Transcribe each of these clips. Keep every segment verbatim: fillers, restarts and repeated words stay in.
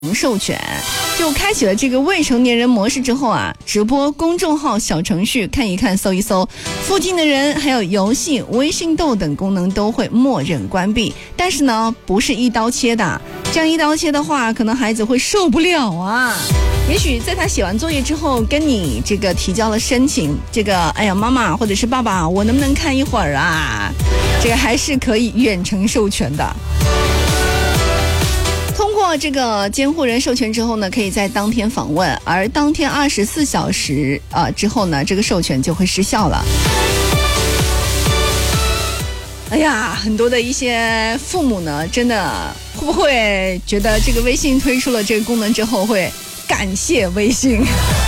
授权，就开启了这个未成年人模式之后啊，直播公众号小程序看一看搜一搜，附近的人还有游戏微信斗等功能都会默认关闭。但是呢，不是一刀切的，这样一刀切的话，可能孩子会受不了啊。也许在他写完作业之后，跟你这个提交了申请，这个哎呀妈妈或者是爸爸，我能不能看一会儿啊？这个还是可以远程授权的。通过这个监护人授权之后呢，可以在当天访问，而当天二十四小时啊、呃、之后呢，这个授权就会失效了。哎呀，很多的一些父母呢，真的会不会觉得这个微信推出了这个功能之后，会感谢微信？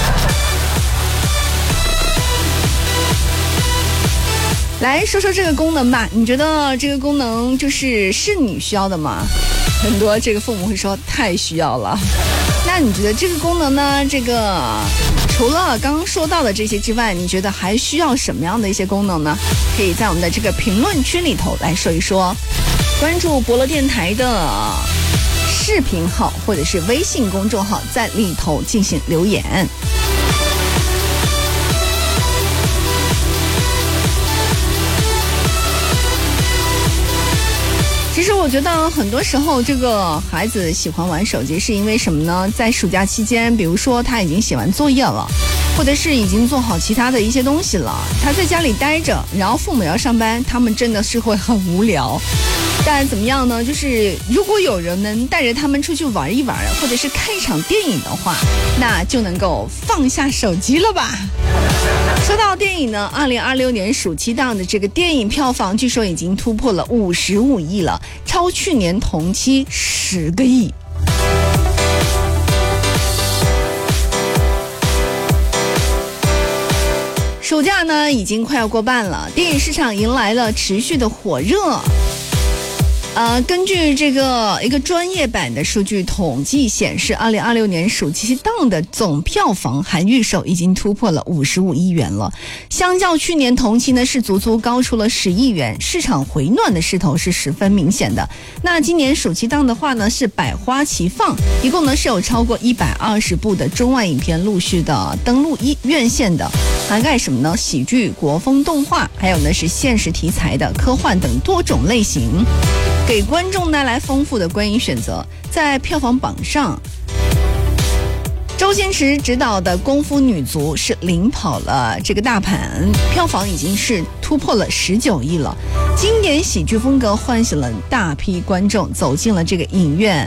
来说说这个功能吧，你觉得这个功能就是是你需要的吗？很多这个父母会说太需要了。那你觉得这个功能呢，这个除了刚刚说到的这些之外，你觉得还需要什么样的一些功能呢？可以在我们的这个评论区里头来说一说，关注博乐电台的视频号或者是微信公众号，在里头进行留言。其实我觉得很多时候这个孩子喜欢玩手机是因为什么呢？在暑假期间，比如说他已经写完作业了，或者是已经做好其他的一些东西了，他在家里待着，然后父母要上班，他们真的是会很无聊。但怎么样呢，就是如果有人能带着他们出去玩一玩，或者是看一场电影的话，那就能够放下手机了吧。说到电影呢，二零二六年暑期档的这个电影票房据说已经突破了五十五亿了，超去年同期十个亿。暑假呢已经快要过半了，电影市场迎来了持续的火热。呃，根据这个一个专业版的数据统计显示，二零二六年暑期档的总票房含预售已经突破了五十五亿元了，相较去年同期呢是足足高出了十亿元，市场回暖的势头是十分明显的。那今年暑期档的话呢是百花齐放，一共呢是有超过一百二十部的中外影片陆续的登陆院线的，涵盖什么呢？喜剧、国风动画，还有呢是现实题材的科幻等多种类型，给观众带来丰富的观影选择。在票房榜上，周星驰执导的《功夫女足》是领跑了这个大盘，票房已经是突破了十九亿了。经典喜剧风格唤醒了大批观众走进了这个影院。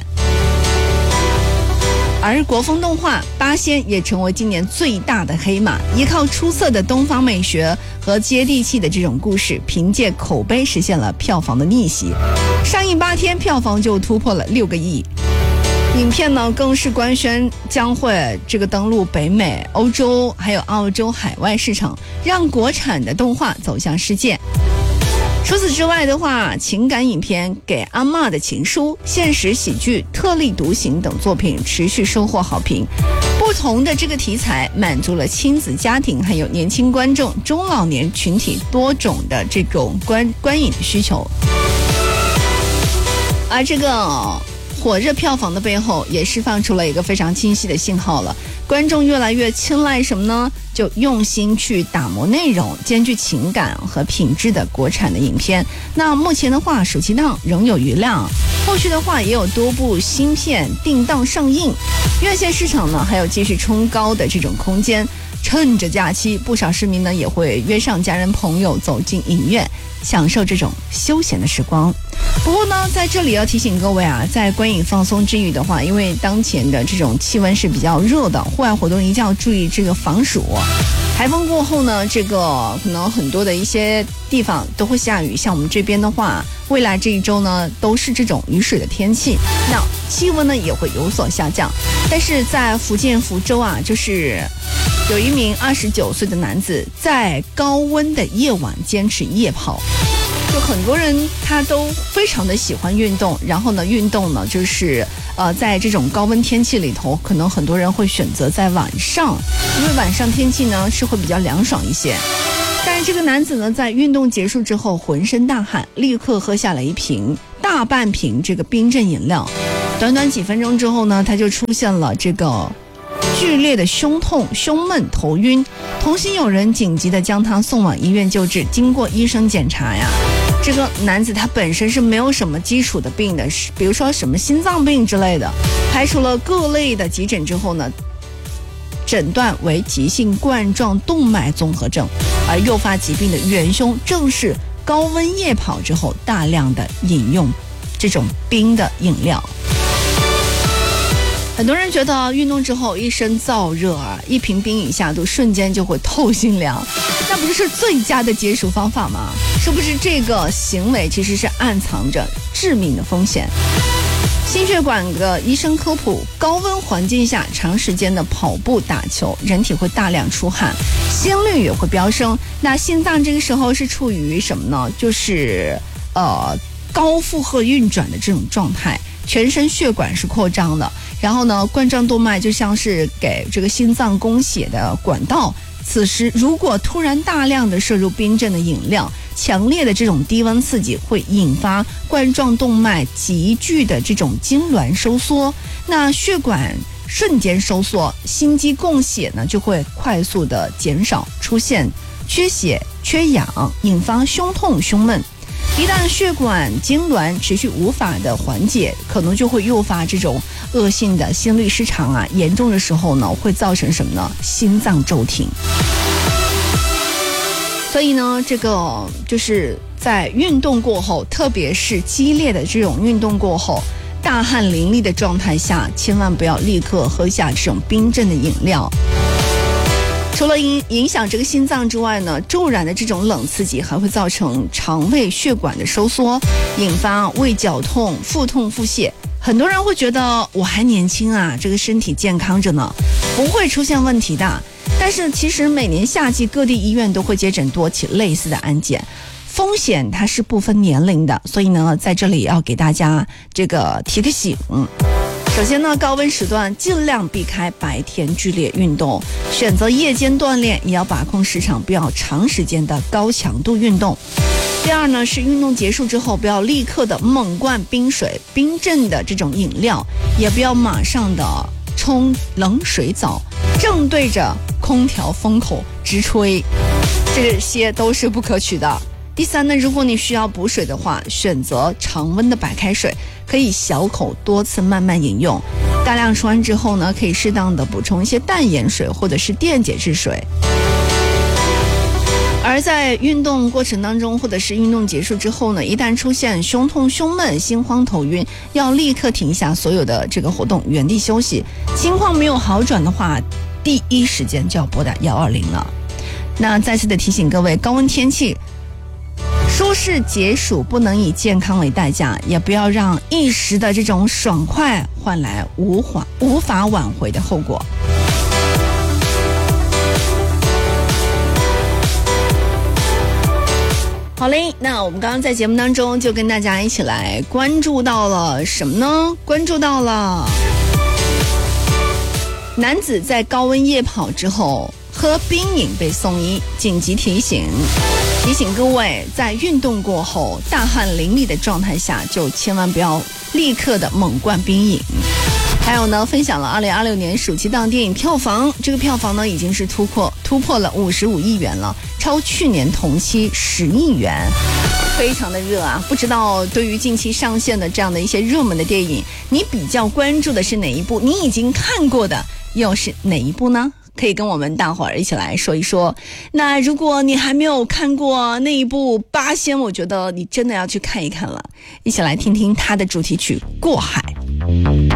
而国风动画《八仙》也成为今年最大的黑马，依靠出色的东方美学和接地气的这种故事，凭借口碑实现了票房的逆袭。上映八天，票房就突破了六个亿。影片呢更是官宣将会这个登陆北美、欧洲还有澳洲海外市场，让国产的动画走向世界。除此之外的话，情感影片《给阿嬷的情书》、现实喜剧《特立独行》等作品持续收获好评。不同的这个题材满足了亲子家庭还有年轻观众、中老年群体多种的这种观观影需求。而这个火热票房的背后也释放出了一个非常清晰的信号了，观众越来越青睐什么呢？就用心去打磨内容，兼具情感和品质的国产的影片。那目前的话，暑期档仍有余量，后续的话也有多部新片定档上映，院线市场呢还有继续冲高的这种空间。趁着假期，不少市民呢也会约上家人朋友走进影院，享受这种休闲的时光。不过呢，在这里要提醒各位啊，在观影放松之余的话，因为当前的这种气温是比较热的，户外活动一定要注意这个防暑。台风过后呢，这个可能很多的一些地方都会下雨，像我们这边的话，未来这一周呢都是这种雨水的天气，那气温呢也会有所下降。但是在福建福州啊，就是有一名二十九岁的男子在高温的夜晚坚持夜跑。就很多人他都非常的喜欢运动，然后呢运动呢就是呃在这种高温天气里头，可能很多人会选择在晚上，因为晚上天气呢是会比较凉爽一些。但是这个男子呢在运动结束之后浑身大汗，立刻喝下了一瓶大半瓶这个冰镇饮料， 短短几分钟之后呢，他就出现了这个剧烈的胸痛、胸闷、头晕，同行有人紧急的将他送往医院救治。经过医生检查呀，这个男子他本身是没有什么基础的病的，比如说什么心脏病之类的。排除了各类的急诊之后呢，诊断为急性冠状动脉综合症，而诱发疾病的元凶正是高温夜跑之后大量的饮用这种冰的饮料。很多人觉得运动之后一身燥热啊，一瓶冰饮下肚瞬间就会透心凉，那不是最佳的解暑方法吗？是不是这个行为其实是暗藏着致命的风险？心血管的医生科普，高温环境下长时间的跑步打球，人体会大量出汗，心率也会飙升。那心脏这个时候是处于什么呢？就是呃高负荷运转的这种状态，全身血管是扩张的，然后呢冠状动脉就像是给这个心脏供血的管道。此时如果突然大量的摄入冰镇的饮料，强烈的这种低温刺激会引发冠状动脉急剧的这种痉挛收缩，那血管瞬间收缩，心肌供血呢就会快速的减少，出现缺血、缺氧，引发胸痛、胸闷。一旦血管痉挛持续无法的缓解，可能就会诱发这种恶性的心律失常啊，严重的时候呢会造成什么呢？心脏骤停。所以呢，这个就是在运动过后，特别是激烈的这种运动过后，大汗淋漓的状态下，千万不要立刻喝下这种冰镇的饮料。除了影影响这个心脏之外呢，骤然的这种冷刺激还会造成肠胃血管的收缩，引发胃绞痛、腹痛、腹泻。很多人会觉得我还年轻啊，这个身体健康着呢，不会出现问题的。但是其实每年夏季各地医院都会接诊多起类似的案件，风险它是不分年龄的，所以呢，在这里要给大家这个提个醒。首先呢，高温时段尽量避开白天剧烈运动，选择夜间锻炼，也要把控时长，不要长时间的高强度运动。第二呢，是运动结束之后不要立刻的猛灌冰水、冰镇的这种饮料，也不要马上的冲冷水澡，正对着空调风口直吹，这些都是不可取的。第三呢，如果你需要补水的话，选择常温的白开水，可以小口多次慢慢饮用。大量吃完之后呢，可以适当的补充一些淡盐水或者是电解质水。而在运动过程当中，或者是运动结束之后呢，一旦出现胸痛、胸闷、心慌、头晕，要立刻停下所有的这个活动，原地休息。情况没有好转的话，第一时间就要拨打一二零了。那再次的提醒各位，高温天气舒适解暑不能以健康为代价，也不要让一时的这种爽快换来无法无法挽回的后果。好嘞，那我们刚刚在节目当中就跟大家一起来关注到了什么呢？关注到了男子在高温夜跑之后喝冰饮被送医，紧急提醒提醒各位，在运动过后大汗淋漓的状态下，就千万不要立刻的猛灌冰饮。还有呢，分享了二零二六年暑期档电影票房，这个票房呢已经是突破突破了五十五亿元了，超去年同期十亿元，非常的热啊！不知道对于近期上线的这样的一些热门的电影，你比较关注的是哪一部？你已经看过的又是哪一部呢？可以跟我们大伙儿一起来说一说。那如果你还没有看过那一部《八仙》，我觉得你真的要去看一看了，一起来听听它的主题曲《过海》。